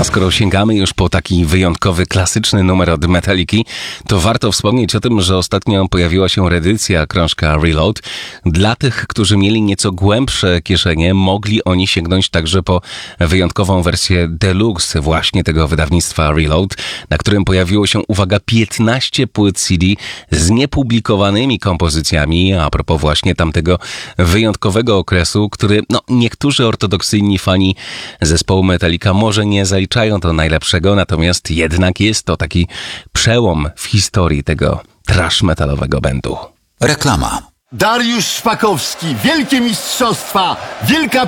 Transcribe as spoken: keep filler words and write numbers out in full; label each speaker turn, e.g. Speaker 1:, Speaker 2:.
Speaker 1: Skoro sięgamy już po taki wyjątkowy, klasyczny numer od Metaliki, to warto wspomnieć o tym, że ostatnio pojawiła się reedycja krążka Reload. Dla tych, którzy mieli nieco głębsze kieszenie, mogli oni sięgnąć także po wyjątkową wersję deluxe właśnie tego wydawnictwa Reload, na którym pojawiło się, uwaga, piętnaście płyt C D z niepublikowanymi kompozycjami, a propos właśnie tamtego wyjątkowego okresu, który no, niektórzy ortodoksyjni fani zespołu Metallica może nie zaliczają do najlepszego, natomiast jednak jest to taki przełom w historii tego thrash metalowego bandu.
Speaker 2: Reklama.
Speaker 3: Dariusz Szpakowski, Wielkie Mistrzostwa, Wielka